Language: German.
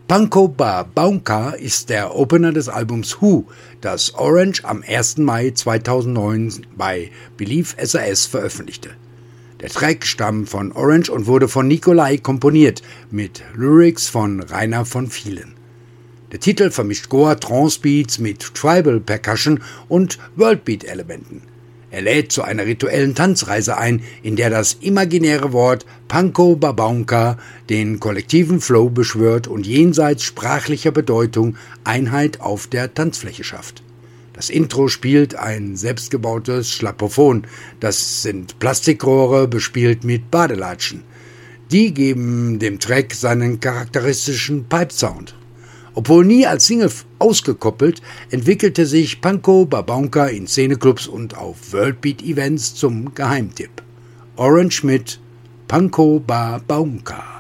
Panko Ba Baunka ist der Opener des Albums Who, das Orange am 1. Mai 2009 bei Believe SAS veröffentlichte. Der Track stammt von Orange und wurde von Nikolai komponiert, mit Lyrics von Rainer von Vielen. Der Titel vermischt Goa Trance Beats mit Tribal Percussion und Worldbeat-Elementen. Er lädt zu einer rituellen Tanzreise ein, in der das imaginäre Wort Panko Ba Baunka den kollektiven Flow beschwört und jenseits sprachlicher Bedeutung Einheit auf der Tanzfläche schafft. Das Intro spielt ein selbstgebautes Schlapophon. Das sind Plastikrohre bespielt mit Badelatschen. Die geben dem Track seinen charakteristischen Pipe-Sound. Obwohl nie als Single ausgekoppelt, entwickelte sich Panko Ba Baunka in Szeneclubs und auf Worldbeat-Events zum Geheimtipp. Orange mit Panko Ba Baunka.